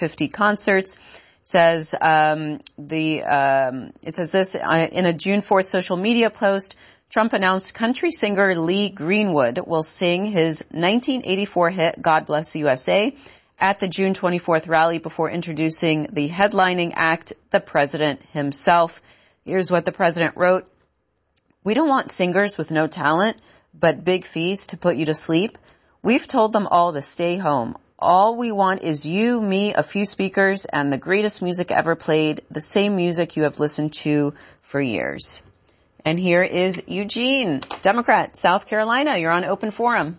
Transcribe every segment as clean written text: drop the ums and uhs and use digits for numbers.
50 concerts. Says it says this in a June 4th social media post. Trump announced country singer Lee Greenwood will sing his 1984 hit "God Bless the USA" at the June 24th rally before introducing the headlining act, the president himself. Here's what the president wrote: "We don't want singers with no talent, but big fees to put you to sleep. We've told them all to stay home. All we want is you, me, a few speakers, and the greatest music ever played, the same music you have listened to for years." And here is Eugene, Democrat, South Carolina. You're on Open Forum.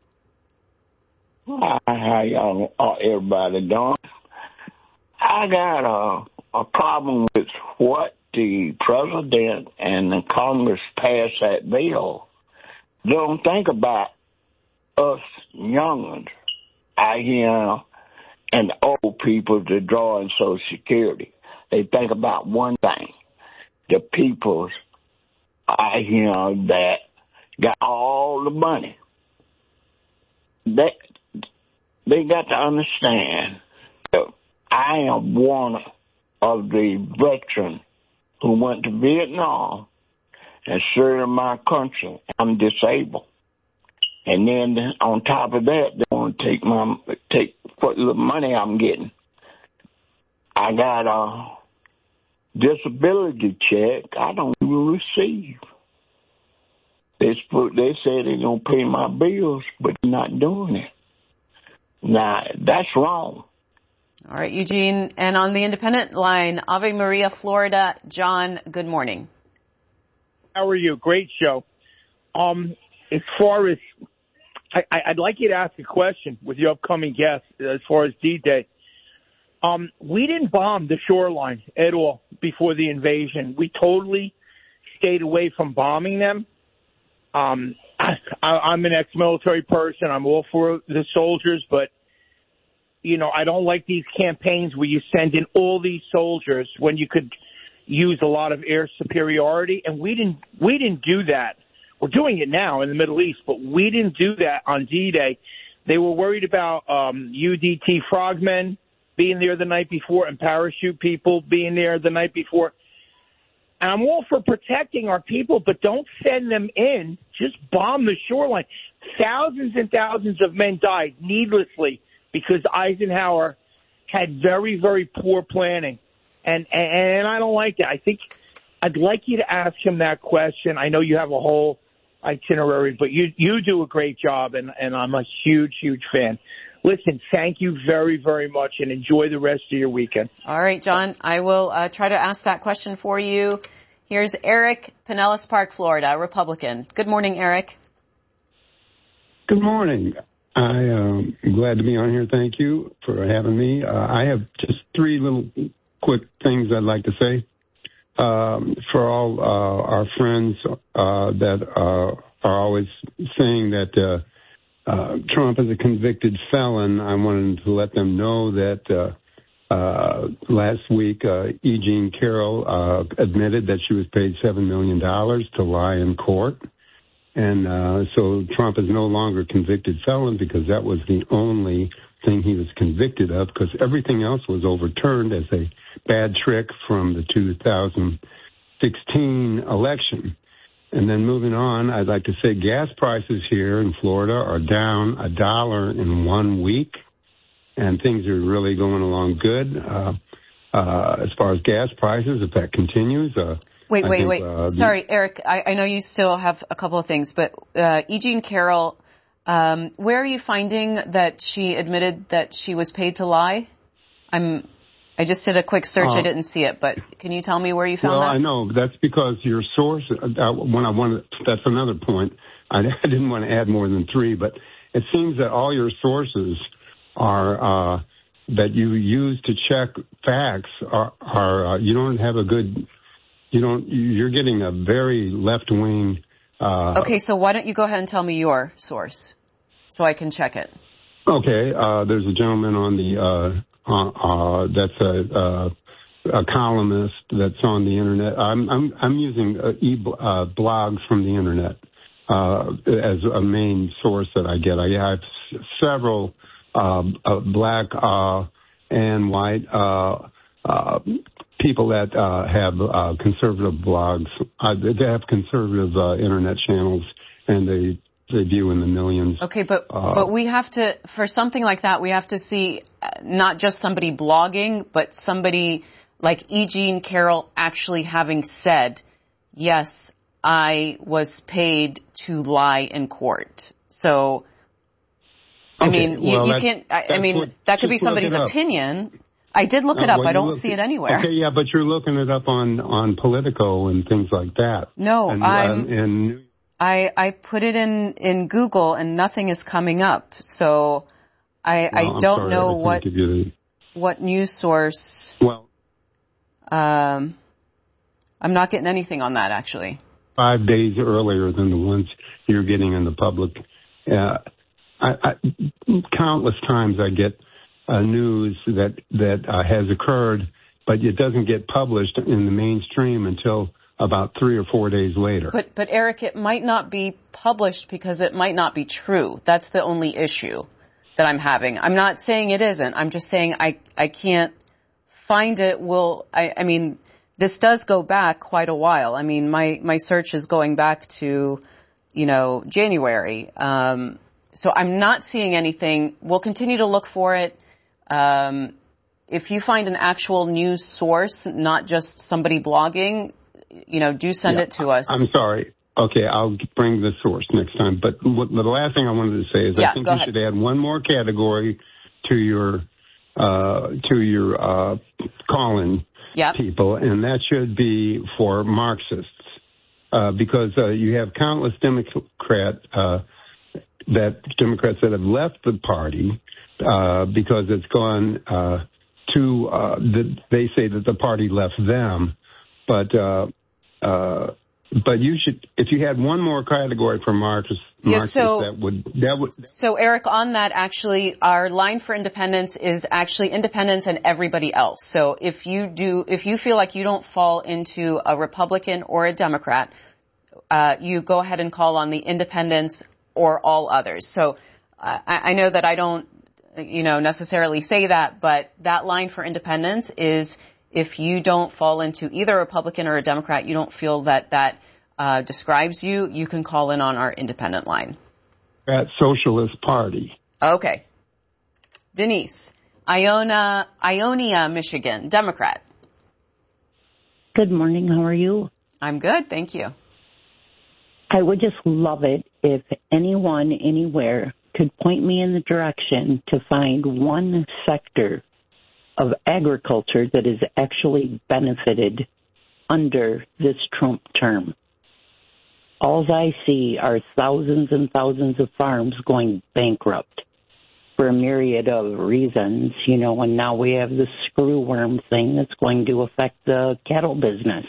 Hi, how y'all, everybody doing? I got a problem with what the president and the Congress passed that bill. They don't think about us young'uns out here and the old people that draw in Social Security. They think about one thing: the people out here that got all the money. They got to understand that I am one of the veterans who went to Vietnam and served my country. I'm disabled. And then on top of that, they want to take what little money I'm getting. I got a disability check I don't even receive. They say they're going to pay my bills, but they're not doing it. Now, that's wrong. All right, Eugene. And on the independent line, Ave Maria, Florida. John, good morning. How are you? Great show. As far as I'd like you to ask a question with your upcoming guest as far as D-Day. We didn't bomb the shoreline at all before the invasion. We totally stayed away from bombing them. I'm an ex-military person. I'm all for the soldiers, but, I don't like these campaigns where you send in all these soldiers when you could use a lot of air superiority, and we didn't do that. We're doing it now in the Middle East, but we didn't do that on D-Day. They were worried about UDT frogmen being there the night before and parachute people being there the night before. And I'm all for protecting our people, but don't send them in. Just bomb the shoreline. Thousands and thousands of men died needlessly because Eisenhower had very, very poor planning. And I don't like that. I think I'd like you to ask him that question. I know you have a whole itinerary, but you do a great job, and I'm a huge, huge fan. Listen, thank you very, very much, and enjoy the rest of your weekend. All right, John, I will try to ask that question for you. Here's Eric, Pinellas Park, Florida, Republican. Good morning, Eric. Good morning. I am glad to be on here. Thank you for having me. I have just three little quick things I'd like to say. For all our friends that are always saying that Trump is a convicted felon, I wanted to let them know that last week E. Jean Carroll admitted that she was paid $7 million to lie in court. And so Trump is no longer a convicted felon because that was the only thing he was convicted of, because everything else was overturned as a bad trick from the 2016 election. And then moving on, I'd like to say gas prices here in Florida are down $1 in 1 week, and things are really going along good as far as gas prices, if that continues. Wait. Sorry, Eric, I know you still have a couple of things, but E. Jean Carroll, where are you finding that she admitted that she was paid to lie? I just did a quick search. I didn't see it, but can you tell me where you found that? Well, I know. That's because your source, that's another point. I didn't want to add more than three, but it seems that all your sources are that you use to check facts are you don't have a good, you're getting a very left-wing. Okay, so why don't you go ahead and tell me your source so I can check it? Okay, there's a gentleman on the that's a columnist that's on the internet. I'm using blogs from the internet as a main source that I get. I have several black and white, people that have conservative blogs, they have conservative internet channels, and they view in the millions. Okay, but we have to, for something like that, we have to see not just somebody blogging, but somebody like E. Jean Carroll actually having said, yes, I was paid to lie in court. So, I mean, you can't, I mean, that could be somebody's opinion. I did look it up. I don't see it anywhere. Okay, yeah, but you're looking it up on Politico and things like that. No, I put it in Google and nothing is coming up. So I don't know what news source. Well, I'm not getting anything on that, actually. 5 days earlier than the ones you're getting in the public. Countless times I get news that has occurred, but it doesn't get published in the mainstream until about 3 or 4 days later. But Eric, it might not be published because it might not be true. That's the only issue that I'm having. I'm not saying it isn't. I'm just saying I can't find it. I mean, this does go back quite a while. I mean, my search is going back to, January. So I'm not seeing anything. We'll continue to look for it. If you find an actual news source, not just somebody blogging, do send it to us. I'm sorry. Okay, I'll bring the source next time. But the last thing I wanted to say is I think you should add one more category to your call-in people, and that should be for Marxists, because you have countless Democrats that have left the party because it's gone they say that the party left them, but you should, if you had one more category for Marxists, that would. So Eric, on that, actually, our line for independence is actually independents and everybody else. So if you feel like you don't fall into a Republican or a Democrat, you go ahead and call on the independents or all others. So I know that I don't, necessarily say that, but that line for independence is if you don't fall into either a Republican or a Democrat, you don't feel that describes you, you can call in on our independent line. At Socialist Party. Okay. Denise, Ionia, Michigan, Democrat. Good morning. How are you? I'm good. Thank you. I would just love it if anyone, anywhere, could point me in the direction to find one sector of agriculture that is actually benefited under this Trump term. All I see are thousands and thousands of farms going bankrupt for a myriad of reasons, and now we have the screwworm thing that's going to affect the cattle business.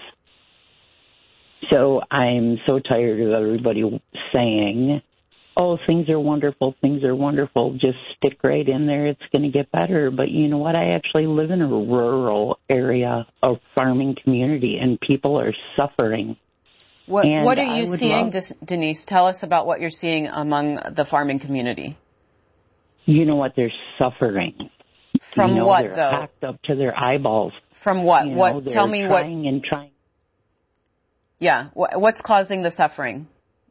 So I'm so tired of everybody saying, oh, things are wonderful, just stick right in there, it's going to get better. But you know what? I actually live in a rural area of farming community, and people are suffering. What are you seeing, Denise? Tell us about what you're seeing among the farming community. You know what? They're suffering. From what, they're though? Hacked up to their eyeballs. From what? Tell me what. Trying and trying. Yeah. What's causing the suffering?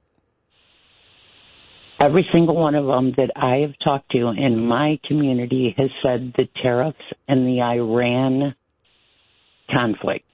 Every single one of them that I have talked to in my community has said the tariffs and the Iran conflict.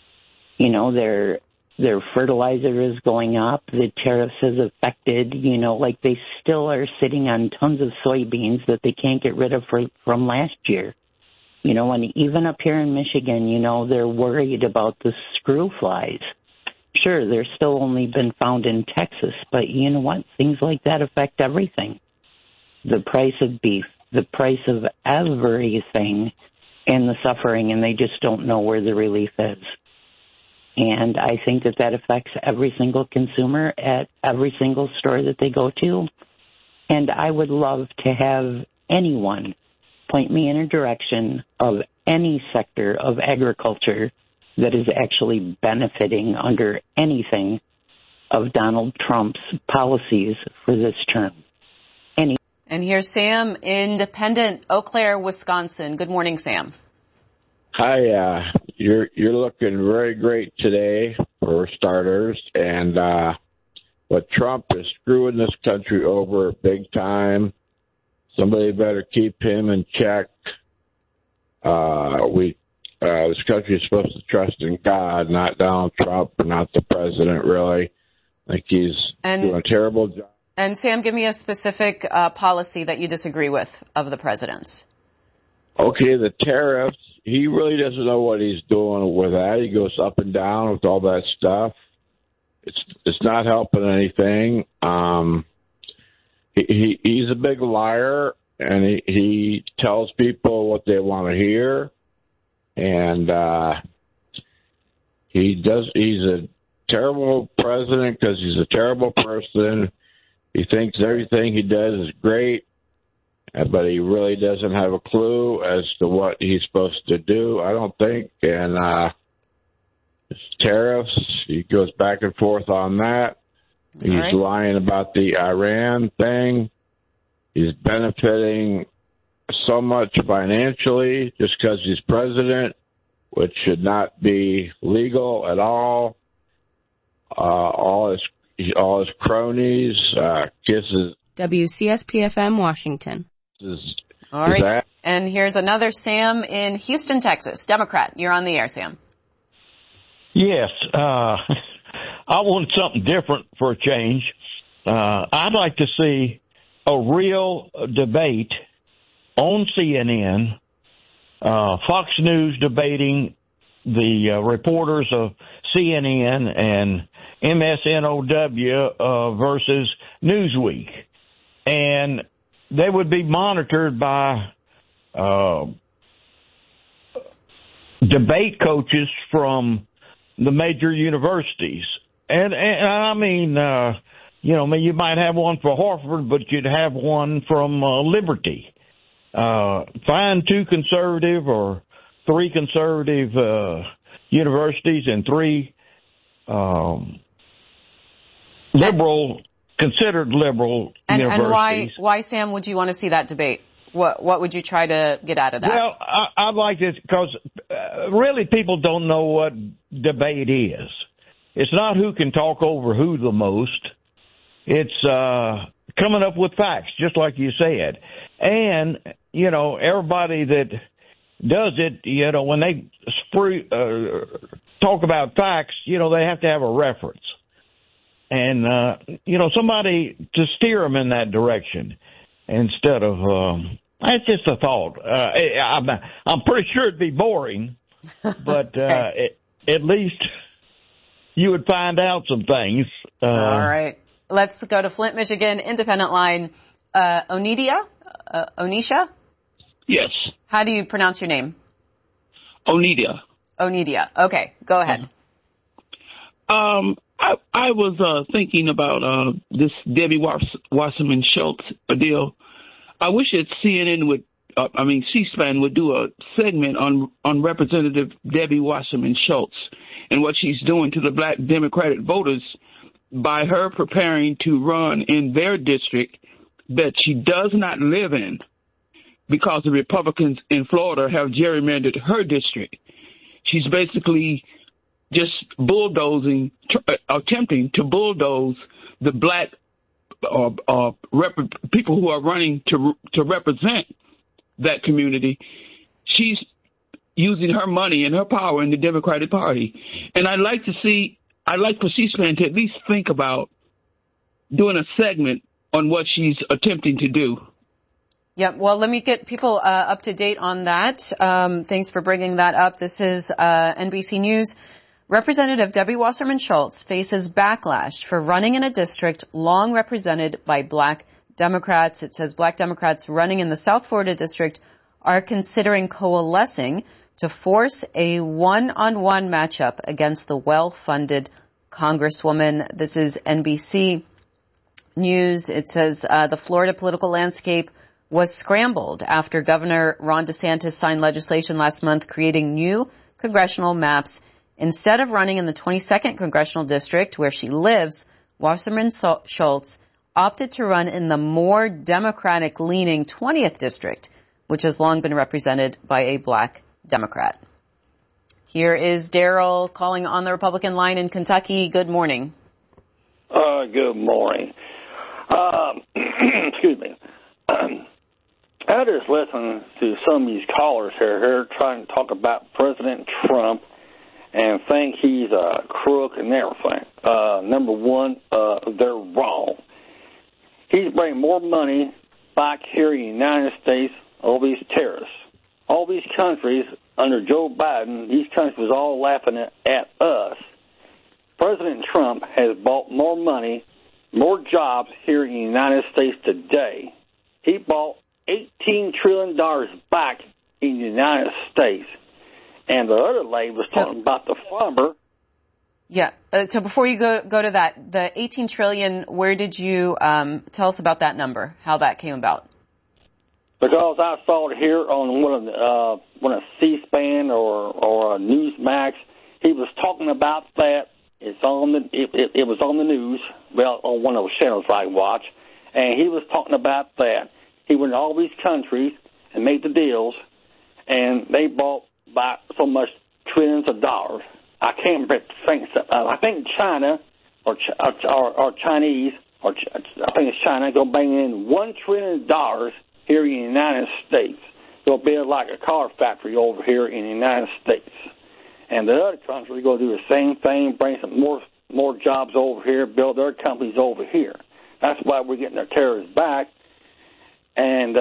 Their fertilizer is going up. The tariffs has affected, they still are sitting on tons of soybeans that they can't get rid of from last year. And even up here in Michigan, they're worried about the screw flies. Sure, they're still only been found in Texas, but you know what? Things like that affect everything. The price of beef, the price of everything, and the suffering, and they just don't know where the relief is. And I think that affects every single consumer at every single store that they go to. And I would love to have anyone point me in a direction of any sector of agriculture that is actually benefiting under anything of Donald Trump's policies for this term. And here's Sam, Independent, Eau Claire, Wisconsin. Good morning, Sam. Hi, you're looking very great today, for starters, and but Trump is screwing this country over big time. Somebody better keep him in check. This country is supposed to trust in God, not Donald Trump, not the president, really. I think he's doing a terrible job. And Sam, give me a specific policy that you disagree with of the president's. Okay, the tariffs. He really doesn't know what he's doing with that. He goes up and down with all that stuff. It's not helping anything. He's a big liar, and he tells people what they want to hear. And he's a terrible president because he's a terrible person. He thinks everything he does is great, but he really doesn't have a clue as to what he's supposed to do, I don't think. And tariffs, he goes back and forth on that. He's lying about the Iran thing. He's benefiting so much financially just because he's president, which should not be legal at all. All his cronies, kisses. WCSP-FM, Washington. All right. And here's another Sam in Houston, Texas. Democrat. You're on the air, Sam. Yes. I want something different for a change. I'd like to see a real debate on CNN, Fox News debating the reporters of CNN and MSNOW versus Newsweek. And they would be monitored by debate coaches from the major universities. And I mean, you might have one for Harvard, but you'd have one from Liberty. Find 2 conservative or 3 conservative universities and 3 considered liberal universities. And why, Sam, would you want to see that debate? What would you try to get out of that? Well, I'd like this because really people don't know what debate is. It's not who can talk over who the most. It's coming up with facts, just like you said. And, everybody that does it, when they talk about facts, they have to have a reference. And, somebody to steer them in that direction instead of, that's just a thought. I'm pretty sure it'd be boring, but at least you would find out some things. All right. Let's go to Flint, Michigan, Independent Line. Onisha? Yes. How do you pronounce your name? Onidia. Okay, go ahead. I was thinking about this Debbie Wasserman Schultz deal. I wish that CNN C-SPAN would do a segment on Representative Debbie Wasserman Schultz and what she's doing to the black Democratic voters by her preparing to run in their district that she does not live in because the Republicans in Florida have gerrymandered her district. She's basically just attempting to bulldoze the black people who are running to represent that community. She's using her money and her power in the Democratic Party. And I'd like for C-SPAN to at least think about doing a segment on what she's attempting to do. Yeah, well, let me get people up to date on that. Thanks for bringing that up. This is NBC News. Representative Debbie Wasserman Schultz faces backlash for running in a district long represented by black Democrats. It says black Democrats running in the South Florida district are considering coalescing to force a one-on-one matchup against the well-funded Congresswoman. This is NBC News. It says the Florida political landscape was scrambled after Governor Ron DeSantis signed legislation last month creating new congressional maps. Instead of running in the 22nd congressional district where she lives, Wasserman Schultz opted to run in the more Democratic-leaning 20th District, which has long been represented by a black Democrat. Here is Daryl calling on the Republican line in Kentucky. Good morning. Good morning. Excuse me. I just listened to some of these callers here trying to talk about President Trump and think he's a crook and everything. Number one, they're wrong. He's bringing more money back here in the United States, all these terrorists. All these countries under Joe Biden, these countries was all laughing at us. President Trump has bought more money, more jobs here in the United States today. He bought $18 trillion back in the United States. And the other lady was talking about the farmer. Yeah. So before you go to that, the $18 trillion, where did you tell us about that number, how that came about? Because I saw it here on one of C-SPAN or Newsmax. He was talking about that. It was on the news, well, on one of those channels I watch, and he was talking about that. He went to all these countries and made the deals, and they bought by so much trillions of dollars. I can't think. I think China or Chinese, or I think it's China, going to bring in $1 trillion here in the United States. It'll be like a car factory over here in the United States. And the other countries are going to do the same thing, bring some more jobs over here, build their companies over here. That's why we're getting our terrorists back. And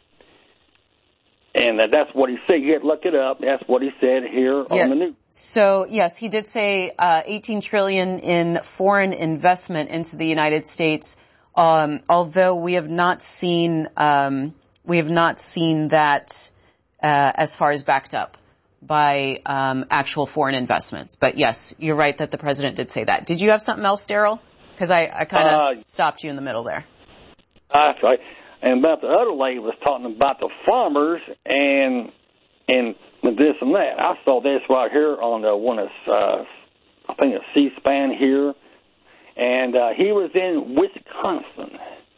that's what he said. You have to look it up. That's what he said here on the news. So, yes, he did say $18 trillion in foreign investment into the United States, although we have not seen that as far as backed up by actual foreign investments. But, yes, you're right that the president did say that. Did you have something else, Daryl? Because I kind of stopped you in the middle there. That's right. And about the other lady was talking about the farmers and this and that. I saw this right here on one of I think it's C-SPAN here, and he was in Wisconsin,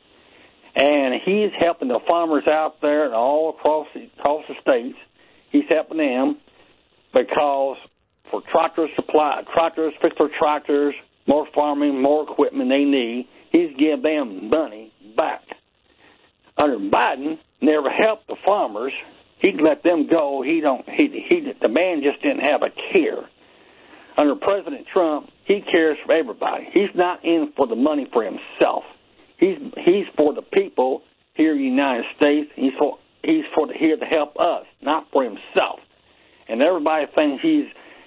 and he's helping the farmers out there and all across the states. He's helping them because for tractors, fix their tractors, more farming, more equipment they need. He's giving them money back. Under Biden, never helped the farmers. He let them go. The man just didn't have a care. Under President Trump, he cares for everybody. He's not in for the money for himself. He's for the people here in the United States. He's here to help us, not for himself. And everybody thinks he's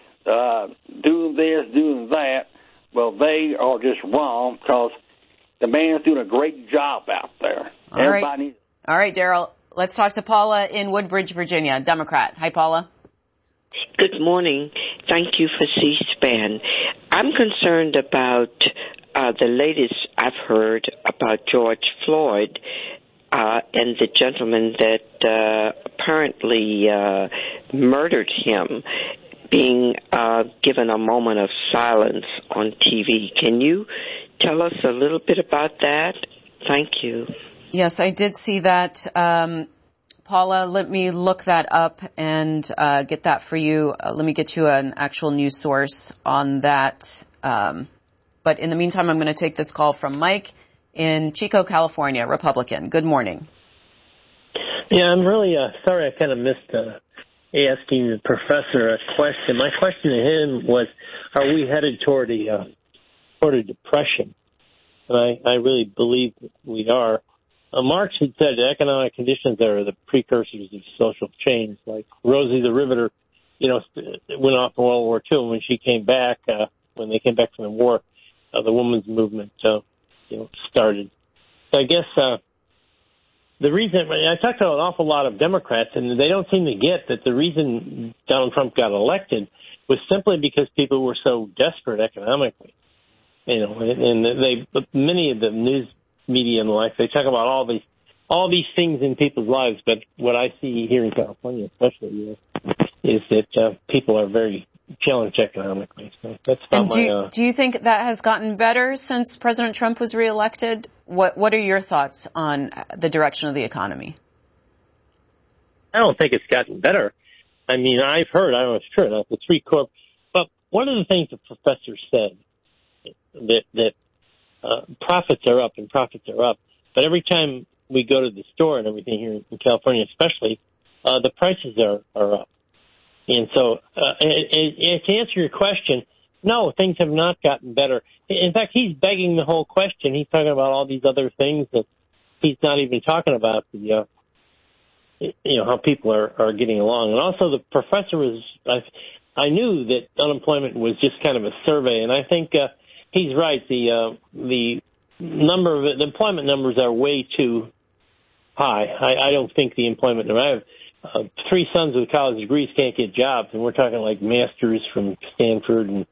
doing this, doing that. Well, they are just wrong because the man's doing a great job out there. All right, Daryl. Let's talk to Paula in Woodbridge, Virginia, Democrat. Hi, Paula. Good morning. Thank you for C-SPAN. I'm concerned about the latest I've heard about George Floyd and the gentleman that apparently murdered him being given a moment of silence on TV. Can you tell us a little bit about that? Thank you. Yes, I did see that. Paula, let me look that up and get that for you. Let me get you an actual news source on that. But in the meantime, I'm going to take this call from Mike in Chico, California, Republican. Good morning. Yeah, I'm really sorry I kind of missed asking the professor a question. My question to him was, are we headed toward a depression? And I really believe we are. Marx had said economic conditions are the precursors of social change. Like Rosie the Riveter, went off in World War II, and when she came back, when they came back from the war, the women's movement, started. So I guess the reason I talked to an awful lot of Democrats, and they don't seem to get that the reason Donald Trump got elected was simply because people were so desperate economically. And many of the news media and the like, they talk about all these things in people's lives, but what I see here in California especially is that people are very challenged economically. So that's about and do you think that has gotten better since President Trump was reelected? What are your thoughts on the direction of the economy? I don't think it's gotten better. I mean, I've heard, I don't know if it's true, the three corp. But one of the things the professor said that profits are up and profits are up, but every time we go to the store and everything here in California, especially, the prices are up. And so, to answer your question, no, things have not gotten better. In fact, he's begging the whole question. He's talking about all these other things that he's not even talking about. How people are getting along. And also the professor I knew that unemployment was just kind of a survey, and I think he's right. The employment numbers are way too high. I don't think the employment number. I have 3 sons with college degrees can't get jobs, and we're talking like masters from Stanford and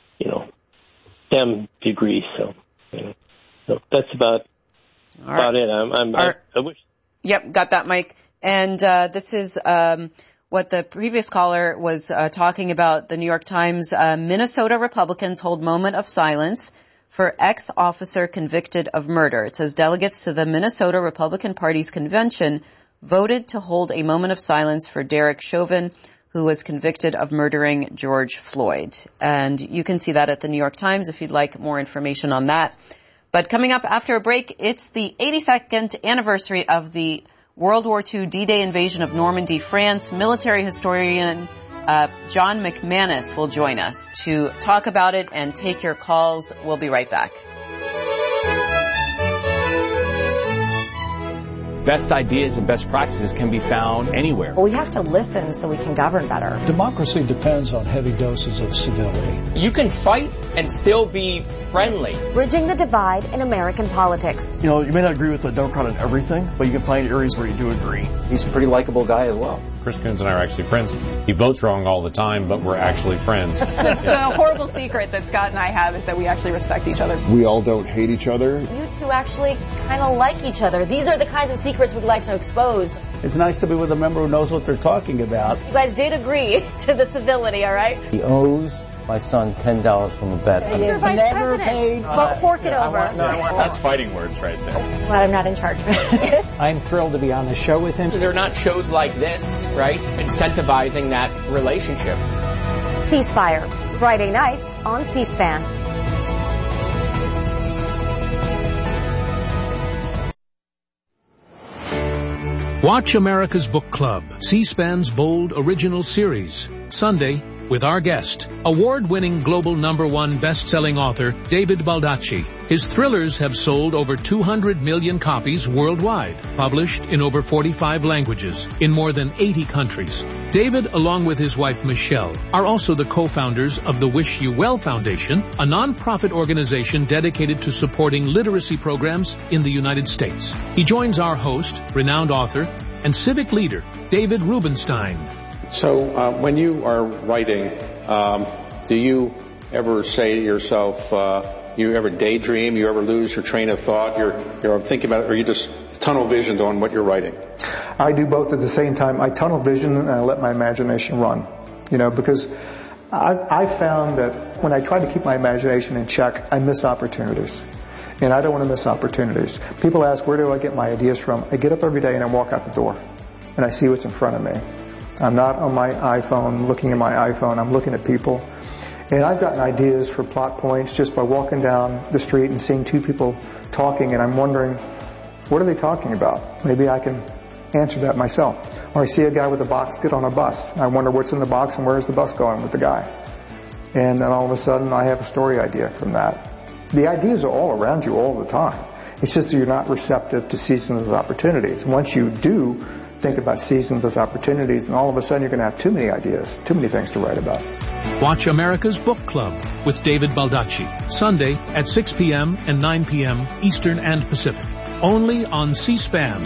STEM degrees. So that's about it. I wish. Yep, got that, Mike. And this is what the previous caller was talking about. The New York Times, Minnesota Republicans hold moment of silence for ex-officer convicted of murder. It says delegates to the Minnesota Republican Party's convention voted to hold a moment of silence for Derek Chauvin, who was convicted of murdering George Floyd. And you can see that at the New York Times if you'd like more information on that. But coming up after a break, it's the 82nd anniversary of the World War II D-Day invasion of Normandy, France. Military historian John McManus will join us to talk about it and take your calls. We'll be right back. Best ideas and best practices can be found anywhere. Well, we have to listen so we can govern better. Democracy depends on heavy doses of civility. You can fight and still be friendly. Bridging the divide in American politics. You may not agree with the Democrat on everything, but you can find areas where you do agree. He's a pretty likable guy as well. Chris Coons and I are actually friends. He votes wrong all the time, but we're actually friends. The horrible secret that Scott and I have is that we actually respect each other. We all don't hate each other. You two actually kind of like each other. These are the kinds of secrets we'd like to expose. It's nice to be with a member who knows what they're talking about. You guys did agree to the civility, all right? He owes my son $10 from a bet. You're vice never paid. But fork it over. That's fighting words right there. Well, I'm not in charge of it. I'm thrilled to be on the show with him. There are not shows like this, right, incentivizing that relationship. Ceasefire, Friday nights on C-SPAN. Watch America's Book Club, C-SPAN's bold original series, Sunday, with our guest, award-winning global #1 best-selling author David Baldacci. His thrillers have sold over 200 million copies worldwide, published in over 45 languages, in more than 80 countries. David, along with his wife Michelle, are also the co-founders of the Wish You Well Foundation, a non-profit organization dedicated to supporting literacy programs in the United States. He joins our host, renowned author, and civic leader, David Rubenstein. So when you are writing, do you ever say to yourself, you ever daydream, you ever lose your train of thought, you're thinking about it, or you just tunnel visioned on what you're writing? I do both at the same time. I tunnel vision and I let my imagination run, because I found that when I try to keep my imagination in check, I miss opportunities. And I don't want to miss opportunities. People ask, where do I get my ideas from? I get up every day and I walk out the door and I see what's in front of me. I'm not on my iPhone, looking at my iPhone. I'm looking at people. And I've gotten ideas for plot points just by walking down the street and seeing two people talking, and I'm wondering, what are they talking about? Maybe I can answer that myself. Or I see a guy with a box get on a bus, and I wonder what's in the box and where's the bus going with the guy. And then all of a sudden I have a story idea from that. The ideas are all around you all the time. It's just that you're not receptive to seizing those opportunities. Once you do think about seizing those opportunities, and all of a sudden you're going to have too many ideas, too many things to write about. Watch America's Book Club with David Baldacci, Sunday at 6 p.m. and 9 p.m. Eastern and Pacific, only on C-SPAN.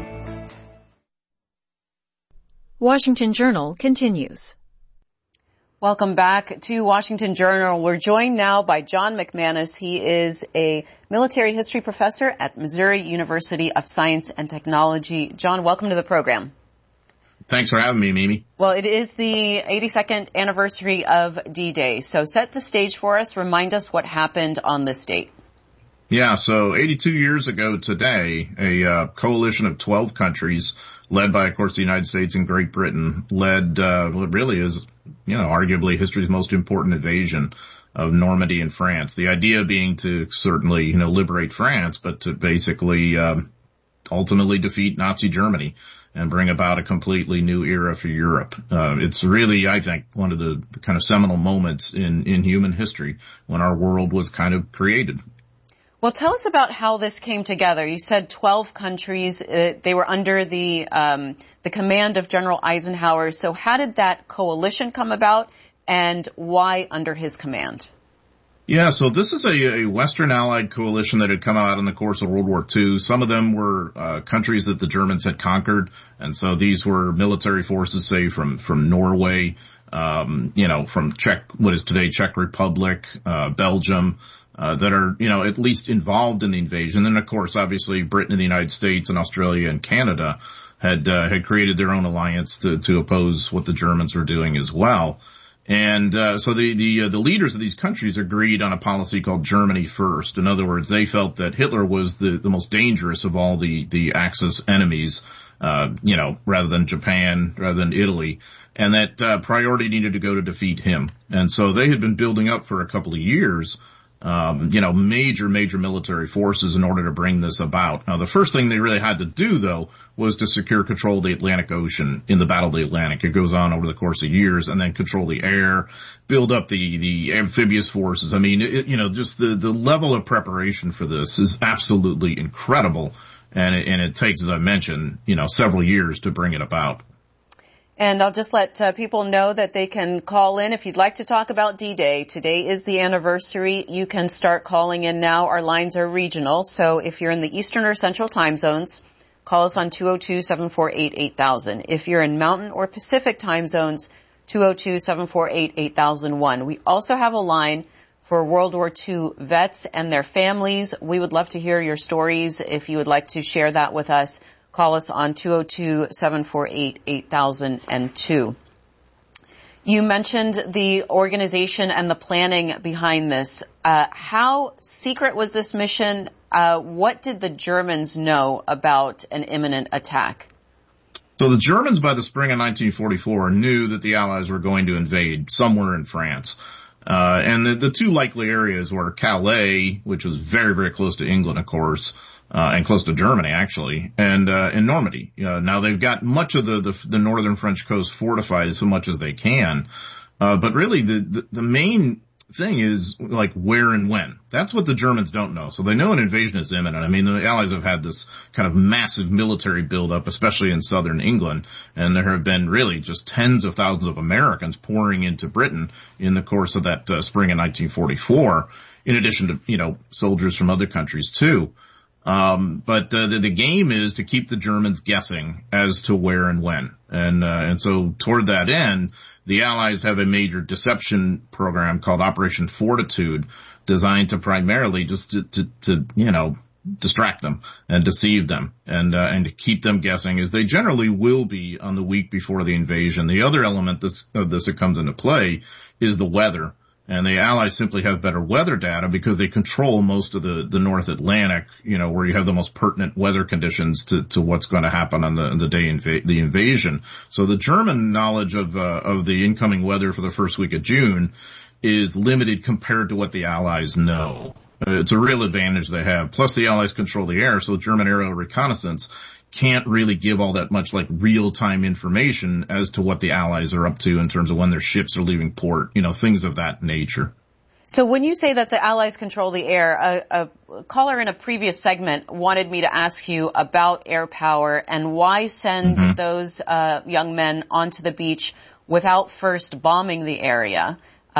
Washington Journal continues. Welcome back to Washington Journal. We're joined now by John McManus. He is a military history professor at Missouri University of Science and Technology. John, welcome to the program. Thanks for having me, Mimi. Well, it is the 82nd anniversary of D-Day. So set the stage for us. Remind us what happened on this date. Yeah, so 82 years ago today, a coalition of 12 countries, led by, of course, the United States and Great Britain, led what really is, arguably history's most important invasion of Normandy and France. The idea being to certainly, liberate France, but to basically ultimately defeat Nazi Germany and bring about a completely new era for Europe. It's really, I think, one of the kind of seminal moments in human history when our world was kind of created. Well, tell us about how this came together. You said 12 countries. They were under the command of General Eisenhower. So how did that coalition come about, and why under his command? Yeah, so this is a Western Allied coalition that had come out in the course of World War II. Some of them were countries that the Germans had conquered, and so these were military forces, say, from Norway, from what is today Czech Republic, Belgium, that are, at least involved in the invasion. And of course, obviously, Britain and the United States and Australia and Canada had created their own alliance to oppose what the Germans were doing as well. And so the leaders of these countries agreed on a policy called Germany First. In other words, they felt that Hitler was the most dangerous of all the Axis enemies, rather than Japan, rather than Italy, and that priority needed to go to defeat him. And so they had been building up for a couple of years major military forces in order to bring this about. Now, the first thing they really had to do, though, was to secure control of the Atlantic Ocean in the Battle of the Atlantic. It goes on over the course of years, and then control the air, build up the amphibious forces. I mean, just the level of preparation for this is absolutely incredible, and it takes, as I mentioned, several years to bring it about. And I'll just let people know that they can call in if you'd like to talk about D-Day. Today is the anniversary. You can start calling in now. Our lines are regional, so if you're in the Eastern or Central time zones, call us on 202-748-8000. If you're in Mountain or Pacific time zones, 202-748-8001. We also have a line for World War II vets and their families. We would love to hear your stories. If you would like to share that with us, call us on 202-748-8002. You mentioned the organization and the planning behind this. How secret was this mission? What did the Germans know about an imminent attack? So the Germans, by the spring of 1944, knew that the Allies were going to invade somewhere in France. And the two likely areas were Calais, which was very, very close to England, of course, and close to Germany, actually, and in Normandy. Now they've got much of the northern French coast fortified as much as they can. But really the main thing is, like, where and when. That's what the Germans don't know. So they know an invasion is imminent. I mean, the Allies have had this kind of massive military buildup, especially in southern England, and there have been really just tens of thousands of Americans pouring into Britain in the course of that spring of 1944, in addition to, soldiers from other countries too. But the game is to keep the Germans guessing as to where and when. And so toward that end, the Allies have a major deception program called Operation Fortitude, designed to primarily just to distract them and deceive them and to keep them guessing, as they generally will be on the week before the invasion. The other element of this that comes into play is the weather. And the Allies simply have better weather data because they control most of the North Atlantic, where you have the most pertinent weather conditions to what's going to happen on the day the invasion. So the German knowledge of the incoming weather for the first week of June is limited compared to what the Allies know. It's a real advantage they have. Plus the Allies control the air, so German aerial reconnaissance can't really give all that much like real-time information as to what the Allies are up to in terms of when their ships are leaving port, things of that nature. So when you say that the Allies control the air, a caller in a previous segment wanted me to ask you about air power and why send those young men onto the beach without first bombing the area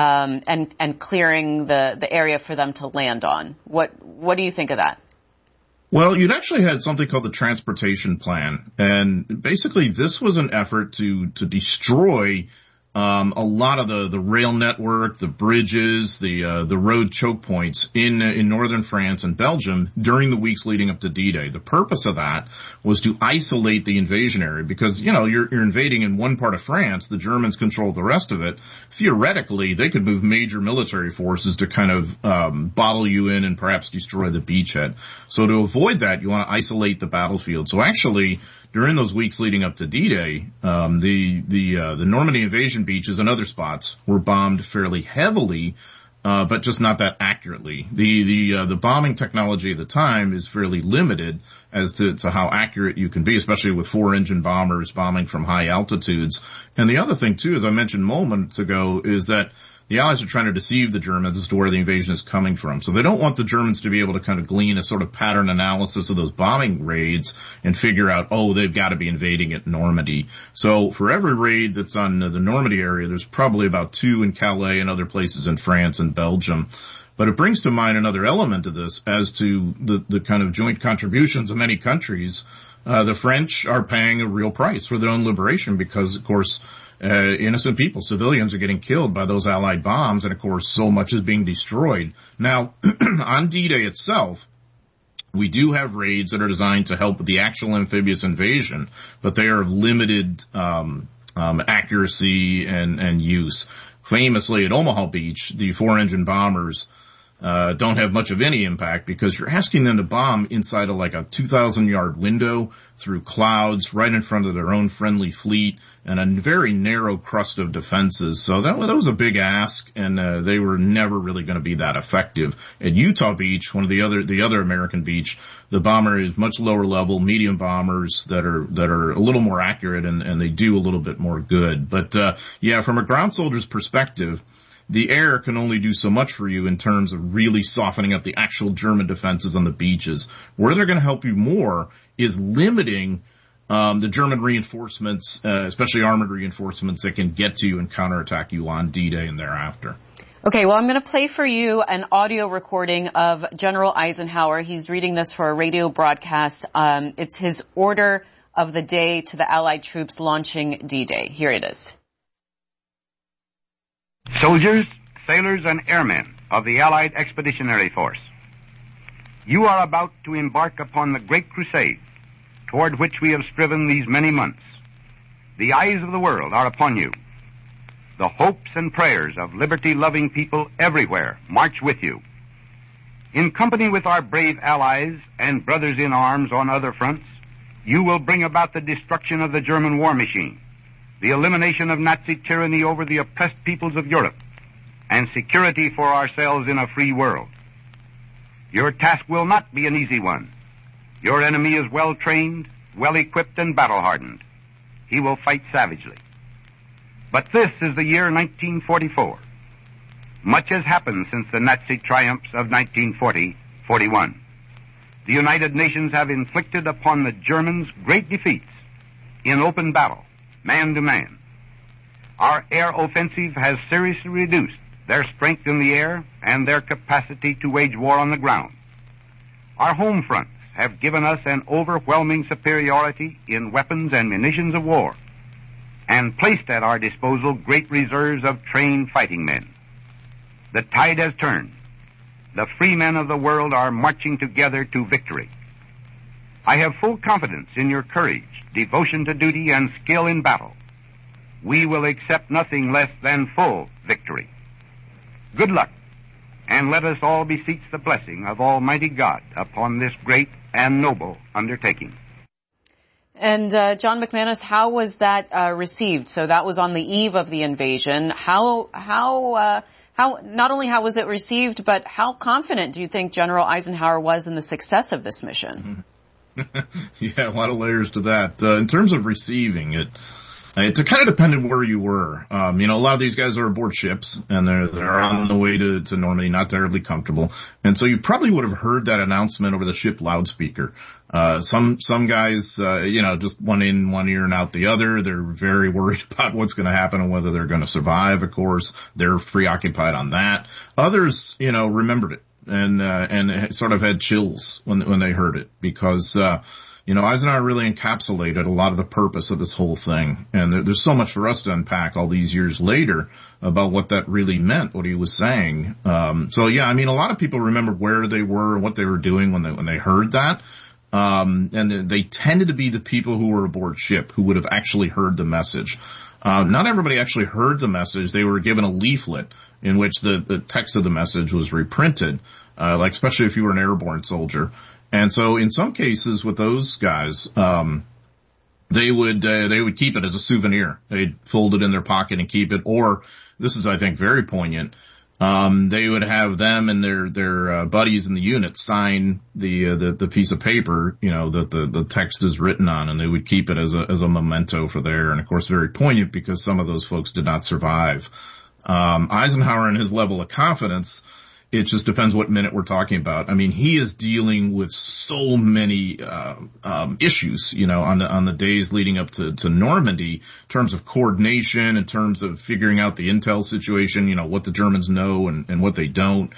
and clearing the area for them to land on. What do you think of that? Well, you'd actually had something called the Transportation Plan, and basically this was an effort to destroy a lot of the rail network, the bridges, the road choke points in northern France and Belgium during the weeks leading up to D-Day. The purpose of that was to isolate the invasion area because, you're invading in one part of France, the Germans control the rest of it. Theoretically, they could move major military forces to kind of bottle you in and perhaps destroy the beachhead. So to avoid that, you want to isolate the battlefield. So actually, during those weeks leading up to D-Day, the Normandy invasion beaches and other spots were bombed fairly heavily, but just not that accurately. The bombing technology at the time is fairly limited as to how accurate you can be, especially with 4-engine bombers bombing from high altitudes. And the other thing too, as I mentioned moments ago, is that the Allies are trying to deceive the Germans as to where the invasion is coming from. So they don't want the Germans to be able to kind of glean a sort of pattern analysis of those bombing raids and figure out, they've got to be invading at Normandy. So for every raid that's on the Normandy area, there's probably about 2 in Calais and other places in France and Belgium. But it brings to mind another element of this as to the kind of joint contributions of many countries. The French are paying a real price for their own liberation because, of course, innocent people, civilians are getting killed by those Allied bombs, and of course so much is being destroyed. Now, on D-Day itself, we do have raids that are designed to help with the actual amphibious invasion, but they are of limited accuracy and use. Famously at Omaha Beach, the 4-engine bombers don't have much of any impact because you're asking them to bomb inside of like a 2,000-yard window through clouds right in front of their own friendly fleet and a very narrow crust of defenses. So that was a big ask, and they were never really going to be that effective. At Utah Beach, one of the other American beach, the bomber is much lower level, medium bombers that are a little more accurate and they do a little bit more good. But from a ground soldier's perspective, the air can only do so much for you in terms of really softening up the actual German defenses on the beaches. Where they're going to help you more is limiting the German reinforcements, especially armored reinforcements that can get to you and counterattack you on D-Day and thereafter. Okay, well, I'm going to play for you an audio recording of General Eisenhower. He's reading this for a radio broadcast. It's his order of the day to the Allied troops launching D-Day. Here it is. Soldiers, sailors, and airmen of the Allied Expeditionary Force, you are about to embark upon the great crusade toward which we have striven these many months. The eyes of the world are upon you. The hopes and prayers of liberty-loving people everywhere march with you. In company with our brave allies and brothers in arms on other fronts, you will bring about the destruction of the German war machine, the elimination of Nazi tyranny over the oppressed peoples of Europe, and security for ourselves in a free world. Your task will not be an easy one. Your enemy is well-trained, well-equipped, and battle-hardened. He will fight savagely. But this is the year 1944. Much has happened since the Nazi triumphs of 1940-41. The United Nations have inflicted upon the Germans great defeats in open battle, man to man. Our air offensive has seriously reduced their strength in the air and their capacity to wage war on the ground. Our home fronts have given us an overwhelming superiority in weapons and munitions of war, and placed at our disposal great reserves of trained fighting men. The tide has turned. The free men of the world are marching together to victory. I have full confidence in your courage, devotion to duty, and skill in battle. We will accept nothing less than full victory. Good luck, and let us all beseech the blessing of Almighty God upon this great and noble undertaking. And John McManus, how was that received? So that was on the eve of the invasion. How not only how was it received, but how confident do you think General Eisenhower was in the success of this mission? Yeah, a lot of layers to that. In terms of receiving it, it kind of depended where you were. A lot of these guys are aboard ships and they're on the way to Normandy, not terribly comfortable. And so you probably would have heard that announcement over the ship loudspeaker. Some guys, just one in one ear and out the other. They're very worried about what's going to happen and whether they're going to survive. Of course, they're preoccupied on that. Others, remembered it and sort of had chills when they heard it because, Eisenhower really encapsulated a lot of the purpose of this whole thing. And there's so much for us to unpack all these years later about what that really meant, what he was saying. A lot of people remember where they were and what they were doing when they heard that. And they tended to be the people who were aboard ship who would have actually heard the message. Not everybody actually heard the message. They were given a leaflet in which the text of the message was reprinted, especially if you were an airborne soldier. And so in some cases with those guys, they would keep it as a souvenir. They'd fold it in their pocket and keep it. Or this is, I think, very poignant. They would have them and their buddies in the unit sign the piece of paper, that the text is written on, and they would keep it as a memento for there. And of course, very poignant because some of those folks did not survive. Eisenhower and his level of confidence, it just depends what minute we're talking about. I mean, he is dealing with so many issues, on the days leading up to Normandy, in terms of coordination, in terms of figuring out the intel situation, what the Germans know and what they don't.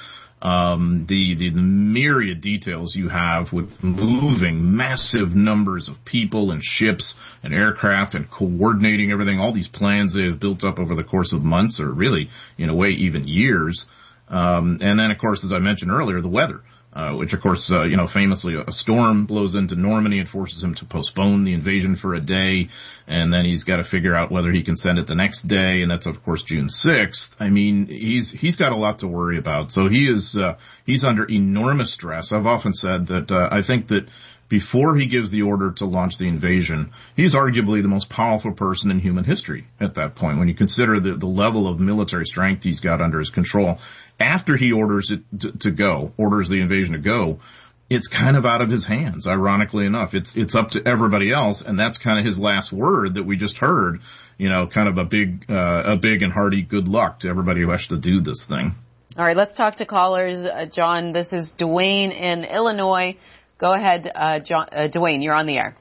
The myriad details you have with moving massive numbers of people and ships and aircraft and coordinating everything, all these plans they have built up over the course of months, or really, in a way, even years. And then, of course, as I mentioned earlier, the weather, which, of course, famously a storm blows into Normandy and forces him to postpone the invasion for a day. And then he's got to figure out whether he can send it the next day. And that's, of course, June 6th. I mean, he's got a lot to worry about. So he's under enormous stress. I've often said that, I think that before he gives the order to launch the invasion, he's arguably the most powerful person in human history at that point, when you consider the level of military strength he's got under his control. After he orders it orders the invasion to go, it's kind of out of his hands, ironically enough. It's up to everybody else, and that's kind of his last word that we just heard, kind of a big and hearty good luck to everybody who has to do this thing. All right, let's talk to callers. John, this is Dwayne in Illinois. Go ahead, Dwayne, you're on the air.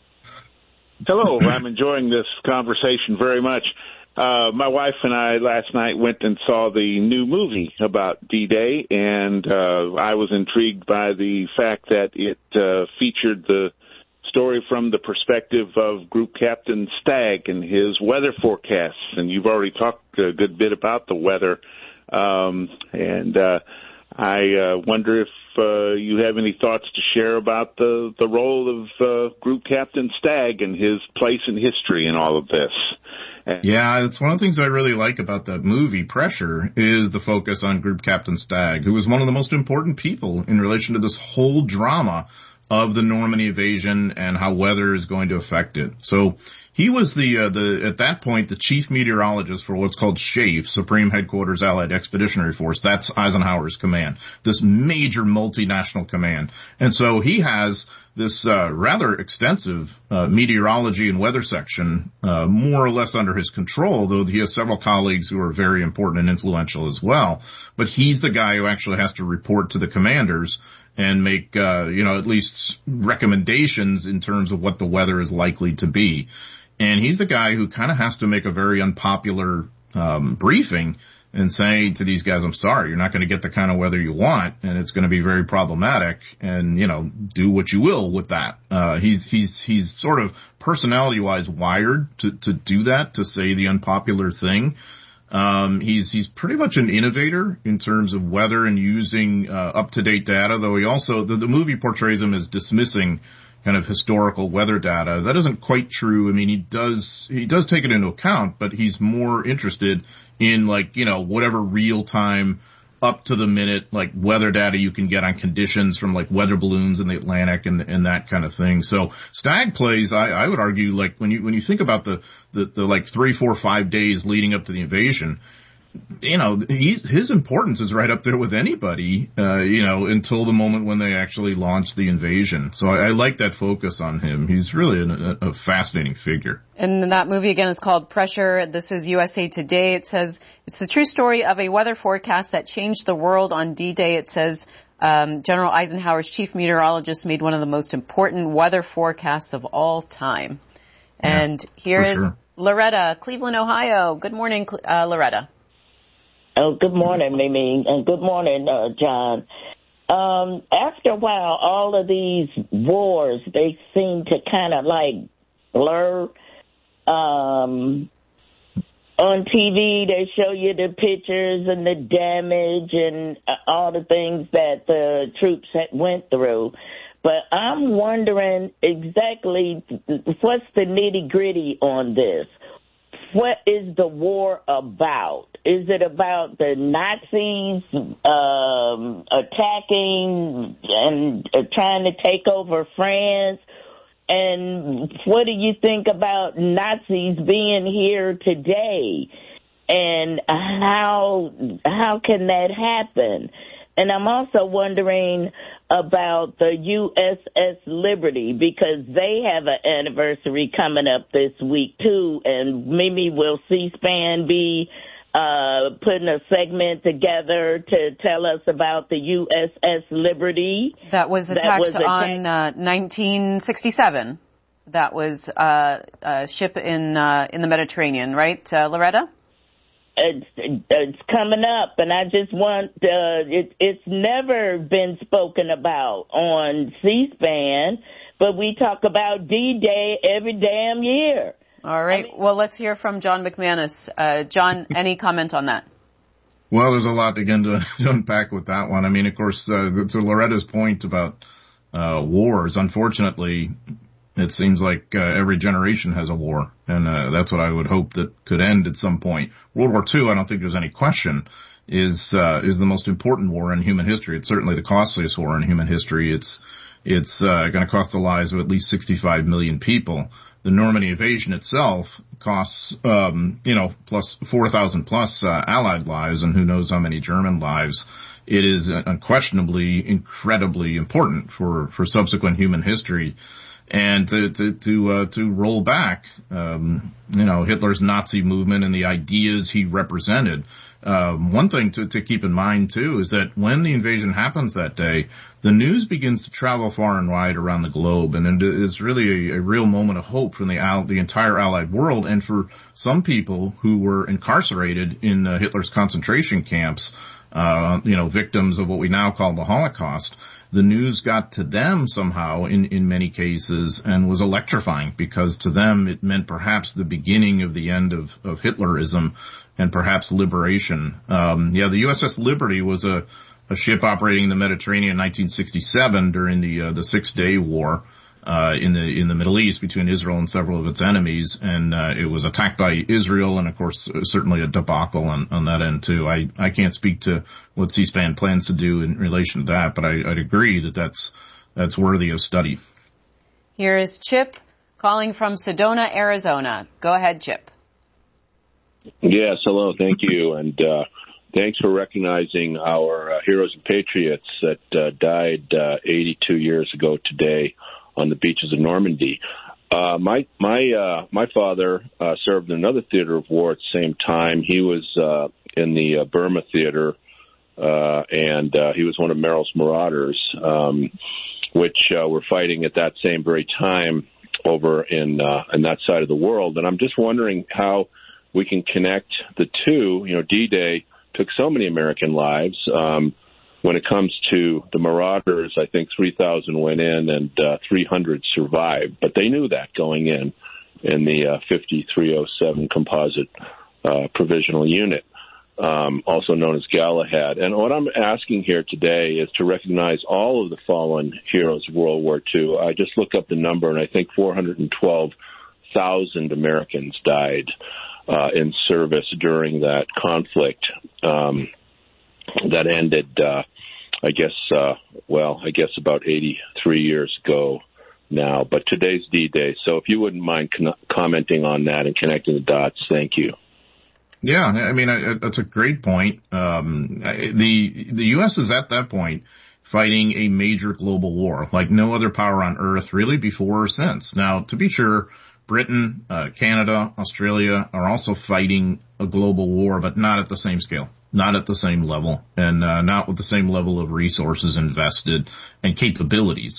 Hello, I'm enjoying this conversation very much. My wife and I last night went and saw the new movie about D-Day, and I was intrigued by the fact that it featured the story from the perspective of Group Captain Stagg and his weather forecasts. And you've already talked a good bit about the weather, and I wonder if you have any thoughts to share about the role of Group Captain Stagg and his place in history in all of this. Yeah, it's one of the things I really like about that movie, Pressure, is the focus on Group Captain Stagg, who was one of the most important people in relation to this whole drama of the Normandy invasion and how weather is going to affect it. So he was at that point, the chief meteorologist for what's called SHAEF, Supreme Headquarters Allied Expeditionary Force. That's Eisenhower's command, this major multinational command. And so he has this rather extensive meteorology and weather section more or less under his control, though he has several colleagues who are very important and influential as well. But he's the guy who actually has to report to the commanders and make, at least recommendations in terms of what the weather is likely to be. And he's the guy who kind of has to make a very unpopular briefing and say to these guys, I'm sorry, you're not going to get the kind of weather you want, and it's going to be very problematic, and, do what you will with that. He's sort of personality-wise wired to do that, to say the unpopular thing. He's pretty much an innovator in terms of weather and using up-to-date data, though he also, the movie portrays him as dismissing kind of historical weather data. That isn't quite true. I mean, he does take it into account, but he's more interested in whatever real-time, up-to-the-minute, weather data you can get on conditions from weather balloons in the Atlantic and that kind of thing. So Stagg plays, I would argue, when you think about the 3, 4, 5 days leading up to the invasion, his importance is right up there with anybody, until the moment when they actually launch the invasion. So I like that focus on him. He's really a fascinating figure. And that movie again is called Pressure. This is USA Today. It says it's the true story of a weather forecast that changed the world on D-Day. It says General Eisenhower's chief meteorologist made one of the most important weather forecasts of all time. And here is Loretta, Cleveland, Ohio. Good morning, Loretta. Oh, good morning, Mimi, and good morning, John. after a while, all of these wars, they seem to kind of like blur. On TV, they show you the pictures and the damage and all the things that the troops went through. But I'm wondering exactly what's the nitty-gritty on this. What is the war about? Is it about the Nazis attacking and trying to take over France? And what do you think about Nazis being here today? And how can that happen? And I'm also wondering about the USS Liberty, because they have an anniversary coming up this week too. And maybe will C-SPAN be putting a segment together to tell us about the USS Liberty. That was attacked on 1967. That was a ship in the Mediterranean, right, Loretta? It's coming up, and I just want it's never been spoken about on C-SPAN, but we talk about D-Day every damn year. All right. Well, let's hear from John McManus. John, any comment on that? Well, there's a lot again to unpack with that one. I mean, of course, to Loretta's point about wars, unfortunately, it seems like every generation has a war, and that's what I would hope that could end at some point. World War II, I don't think there's any question, is the most important war in human history. It's certainly the costliest war in human history. It's going to cost the lives of at least 65 million people. The Normandy invasion itself costs, plus 4,000 plus Allied lives, and who knows how many German lives. It is unquestionably incredibly important for subsequent human history. And to roll back, Hitler's Nazi movement and the ideas he represented. One thing to keep in mind too is that when the invasion happens that day, the news begins to travel far and wide around the globe, and it's really a real moment of hope for the entire Allied world, and for some people who were incarcerated in Hitler's concentration camps, victims of what we now call the Holocaust. The news got to them somehow in many cases and was electrifying, because to them it meant perhaps the beginning of the end of Hitlerism and perhaps liberation. The USS Liberty was a ship operating in the Mediterranean in 1967 during the 6 Day War in the Middle East between Israel and several of its enemies, and it was attacked by Israel, and of course certainly a debacle on that end too. I can't speak to what C-SPAN plans to do in relation to that, but I'd agree that's worthy of study. Here is Chip calling from Sedona, Arizona. Go ahead, Chip. Yes, hello, thank you, and thanks for recognizing our heroes and patriots that died 82 years ago today on the beaches of Normandy. My father served in another theater of war at the same time. He was in the Burma theater, and he was one of Merrill's Marauders, which were fighting at that same very time over in that side of the world. And I'm just wondering how we can connect the two. D-Day took so many American lives. When it comes to the Marauders, I think 3,000 went in and 300 survived. But they knew that going in the 5307 Composite Provisional Unit, also known as Galahad. And what I'm asking here today is to recognize all of the fallen heroes of World War II. I just looked up the number, and I think 412,000 Americans died in service during that conflict. That ended, I guess about 83 years ago now. But today's D-Day. So if you wouldn't mind commenting on that and connecting the dots, thank you. Yeah, I mean, that's a great point. The U.S. is at that point fighting a major global war like no other power on earth, really, before or since. Now, to be sure, Britain, Canada, Australia are also fighting a global war, but not at the same scale. Not at the same level, and not with the same level of resources invested and capabilities.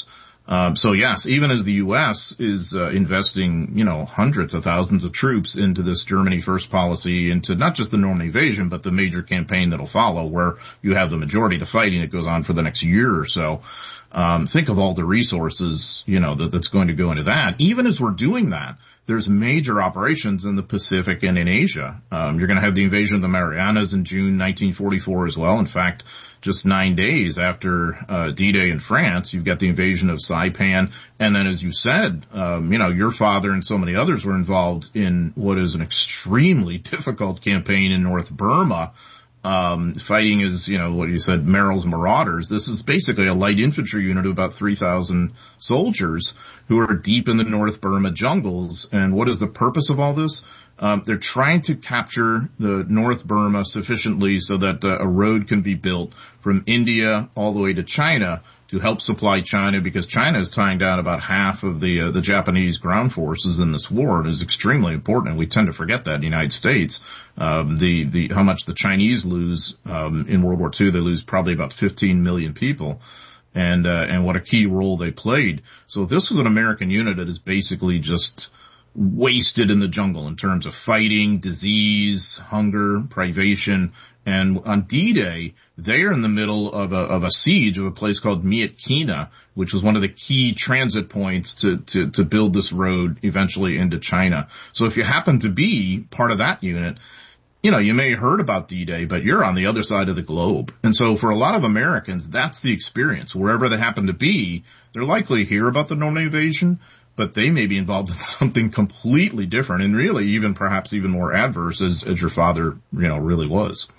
So yes, even as the U.S. is investing, hundreds of thousands of troops into this Germany First policy, into not just the Normandy invasion, but the major campaign that'll follow, where you have the majority of the fighting that goes on for the next year or so. Think of all the resources, that's going to go into that. Even as we're doing that, there's major operations in the Pacific and in Asia. You're going to have the invasion of the Marianas in June 1944 as well. In fact, just 9 days after D-Day in France, you've got the invasion of Saipan. And then, as you said, your father and so many others were involved in what is an extremely difficult campaign in North Burma, fighting as, what you said, Merrill's Marauders. This is basically a light infantry unit of about 3,000 soldiers who are deep in the North Burma jungles. And what is the purpose of all this? They're trying to capture the North Burma sufficiently so that a road can be built from India all the way to China to help supply China, because China is tying down about half of the Japanese ground forces in this war. It is extremely important, and we tend to forget that in the United States. How much the Chinese lose in World War II. They lose probably about 15 million people. And what a key role they played. So this was an American unit that is basically just wasted in the jungle in terms of fighting, disease, hunger, privation. And on D-Day, they are in the middle of a siege of a place called Myetkina, which was one of the key transit points to build this road eventually into China. So if you happen to be part of that unit, you may have heard about D-Day, but you're on the other side of the globe. And so for a lot of Americans, that's the experience. Wherever they happen to be, they're likely to hear about the Normandy invasion, but they may be involved in something completely different, and really perhaps even more adverse as your father, really was.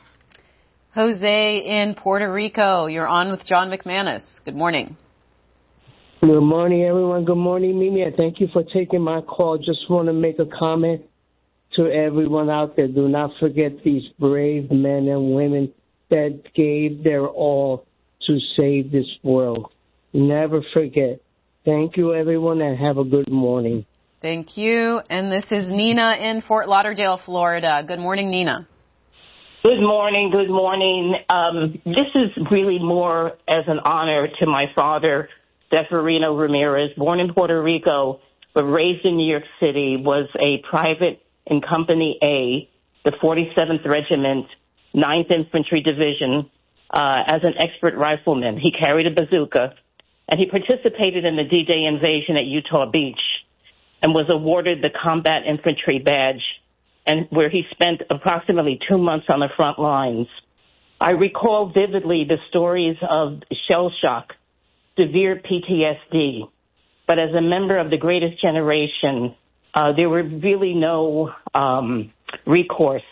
Jose in Puerto Rico, you're on with John McManus. Good morning. Good morning, everyone. Good morning, Mimi. And thank you for taking my call. Just want to make a comment to everyone out there. Do not forget these brave men and women that gave their all to save this world. Never forget. Thank you, everyone, and have a good morning. Thank you. And this is Nina in Fort Lauderdale, Florida. Good morning, Nina. Good morning. Good morning. This is really more as an honor to my father, Severino Ramirez, born in Puerto Rico, but raised in New York City, was a private in Company A, the 47th Regiment, 9th Infantry Division, as an expert rifleman. He carried a bazooka, and he participated in the D-Day invasion at Utah Beach and was awarded the Combat Infantry Badge, and where he spent approximately 2 months on the front lines. I recall vividly the stories of shell shock, severe PTSD, but as a member of the greatest generation, there were really no recourse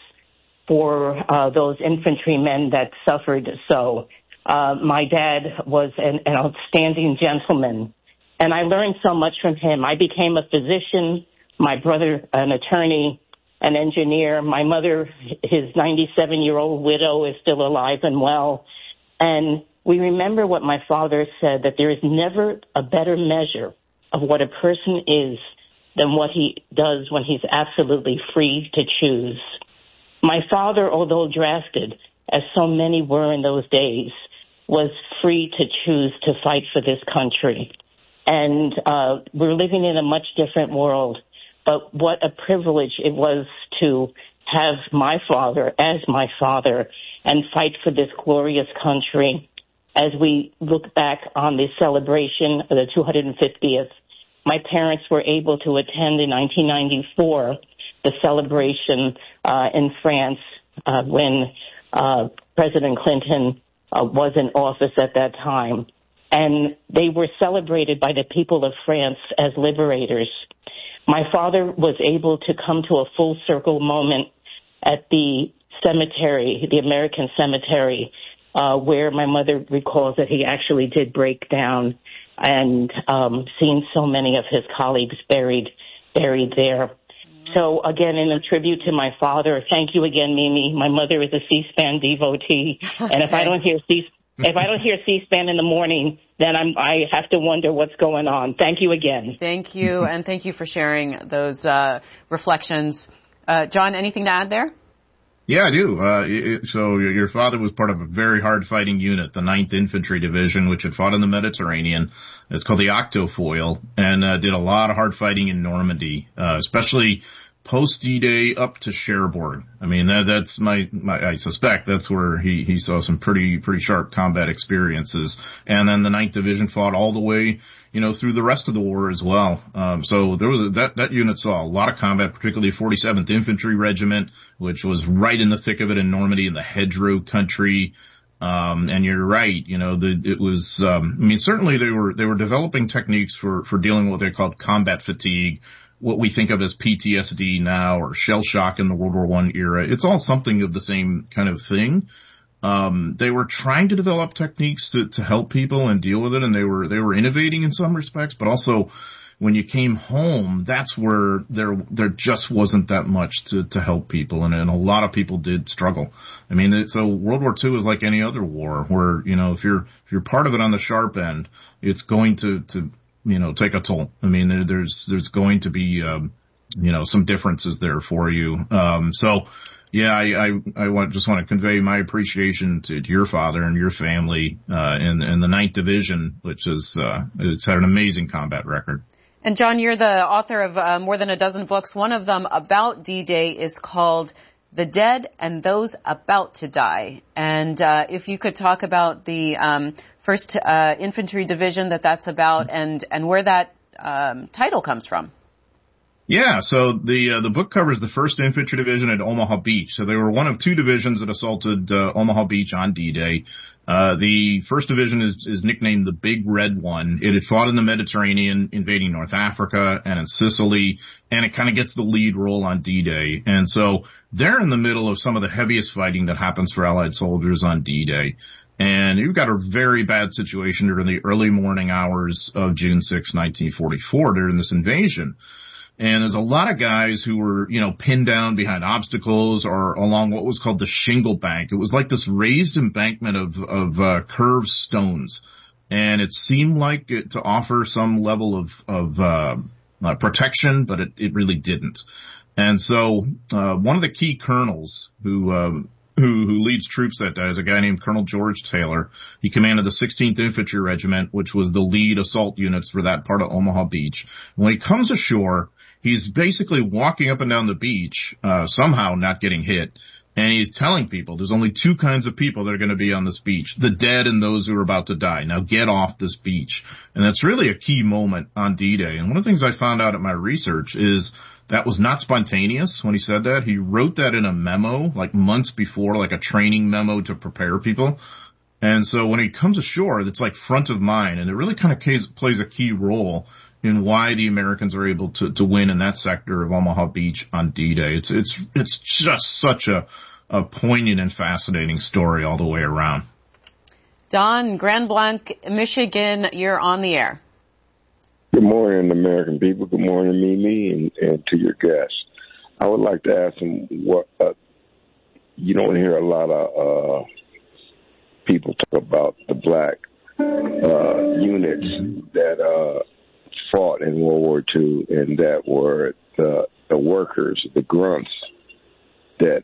for those infantrymen that suffered so. My dad was an outstanding gentleman, and I learned so much from him. I became a physician, my brother an attorney, an engineer. My mother, his 97-year-old widow, is still alive and well. And we remember what my father said, that there is never a better measure of what a person is than what he does when he's absolutely free to choose. My father, although drafted, as so many were in those days, was free to choose to fight for this country. And we're living in a much different world. But what a privilege it was to have my father as my father and fight for this glorious country. As we look back on the celebration of the 250th, my parents were able to attend in 1994 the celebration in France when President Clinton was in office at that time. And they were celebrated by the people of France as liberators. My father was able to come to a full circle moment at the cemetery, the American cemetery, where my mother recalls that he actually did break down and seen so many of his colleagues buried there. So again, in a tribute to my father, thank you again, Mimi. My mother is a C-SPAN devotee, and if I don't hear C-SPAN in the morning, then I have to wonder what's going on. Thank you again. Thank you, and thank you for sharing those reflections. John, anything to add there? Yeah, I do. So your father was part of a very hard-fighting unit, the 9th Infantry Division, which had fought in the Mediterranean. It's called the Octofoil, and did a lot of hard fighting in Normandy, especially post D-Day up to Cherbourg. I mean, that's I suspect that's where he saw some pretty sharp combat experiences. And then the 9th Division fought all the way, through the rest of the war as well. So there was that unit saw a lot of combat, particularly 47th Infantry Regiment, which was right in the thick of it in Normandy in the hedgerow country. And you're right, it was, certainly they were developing techniques for dealing with what they called combat fatigue, what we think of as PTSD now, or shell shock in the World War I era. It's all something of the same kind of thing. They were trying to develop techniques to help people and deal with it, and they were innovating in some respects, but also when you came home, that's where there just wasn't that much to help people, and a lot of people did struggle. I mean, so World War II is like any other war where, if you're part of it on the sharp end, it's going to take a toll. I mean, there's going to be, some differences there for you. So yeah, I just want to convey my appreciation to your father and your family, in the 9th Division, which it's had an amazing combat record. And John, you're the author of more than a dozen books. One of them about D-Day is called The Dead and Those About to Die. And if you could talk about the 1st Infantry Division that's about, and where that title comes from. Yeah, so the book covers the 1st Infantry Division at Omaha Beach. So they were one of 2 divisions that assaulted Omaha Beach on D-Day. The 1st Division is nicknamed the Big Red One. It had fought in the Mediterranean, invading North Africa and in Sicily, and it kind of gets the lead role on D-Day. And so they're in the middle of some of the heaviest fighting that happens for Allied soldiers on D-Day. And you've got a very bad situation during the early morning hours of June 6, 1944, during this invasion. And there's a lot of guys who were, pinned down behind obstacles or along what was called the shingle bank. It was like this raised embankment of curved stones. And it seemed like it to offer some level of protection, but it really didn't. And so, one of the key colonels who leads troops that day is a guy named Colonel George Taylor. He commanded the 16th Infantry Regiment, which was the lead assault units for that part of Omaha Beach. When he comes ashore, he's basically walking up and down the beach, somehow not getting hit. And he's telling people there's only 2 kinds of people that are going to be on this beach, the dead and those who are about to die. Now get off this beach. And that's really a key moment on D-Day. And one of the things I found out at my research is that was not spontaneous when he said that. He wrote that in a memo, like months before, like a training memo to prepare people. And so when he comes ashore, it's like front of mind, and it really kind of plays a key role in why the Americans are able to win in that sector of Omaha Beach on D-Day. It's just such a poignant and fascinating story all the way around. Don, Grand Blanc, Michigan, you're on the air. Good morning, American people. Good morning, Mimi, and to your guests. I would like to ask them what you don't hear a lot of people talk about the black units that fought in World War II, and that were the workers, the grunts that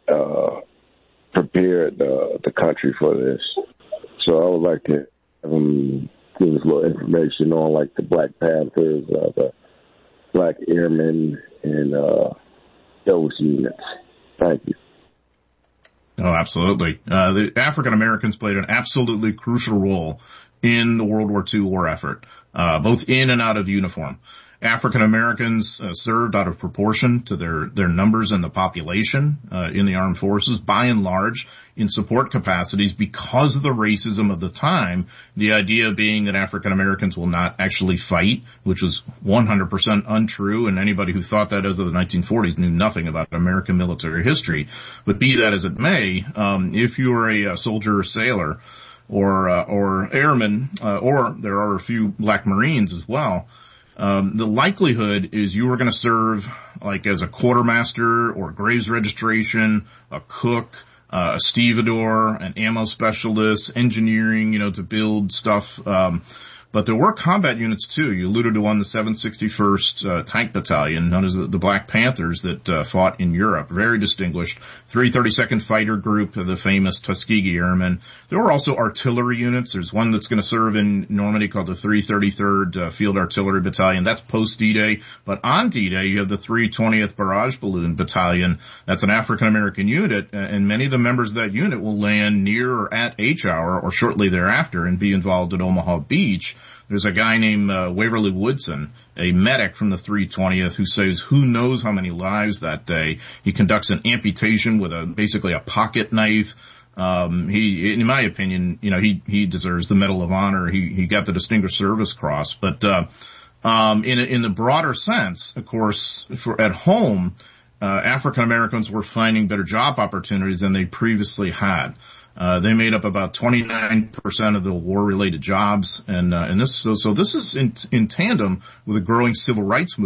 prepared the country for this. So I would like to have them give us a little information on, like, the Black Panthers, the Black Airmen, and those units. Thank you. Oh, absolutely. The African Americans played an absolutely crucial role in the World War II war effort, both in and out of uniform. African Americans served out of proportion to their numbers in the population in the armed forces, by and large, in support capacities because of the racism of the time, the idea being that African Americans will not actually fight, which was 100% untrue, and anybody who thought that as of the 1940s knew nothing about American military history. But be that as it may, if you were a soldier or sailor or airman, or there are a few black Marines as well, the likelihood is you were going to serve like as a quartermaster or graves registration, a cook, a stevedore, an ammo specialist, engineering, to build stuff, But there were combat units too. You alluded to one, the 761st Tank Battalion, known as the Black Panthers, that fought in Europe. Very distinguished. 332nd Fighter Group, the famous Tuskegee Airmen. There were also artillery units. There's one that's going to serve in Normandy called the 333rd Field Artillery Battalion. That's post D-Day. But on D-Day, you have the 320th Barrage Balloon Battalion. That's an African-American unit, and many of the members of that unit will land near or at H-hour or shortly thereafter and be involved at Omaha Beach. There's a guy named Waverly Woodson, a medic from the 320th, who saves who knows how many lives that day. He conducts an amputation with basically a pocket knife. He, in my opinion, he deserves the Medal of Honor. He got the Distinguished Service Cross. But in the broader sense, of course, at home, African Americans were finding better job opportunities than they previously had. They made up about 29% of the war-related jobs, and this is in tandem with a growing civil rights movement.